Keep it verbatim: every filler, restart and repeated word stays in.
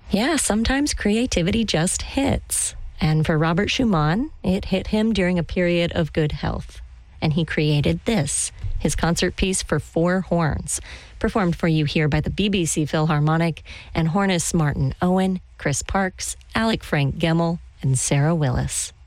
Yeah, sometimes creativity just hits. And for Robert Schumann, it hit him during a period of good health. And he created this, his concert piece for four horns, performed for you here by the B B C Philharmonic and hornists Martin Owen, Chris Parks, Alec Frank Gemmel, and Sarah Willis.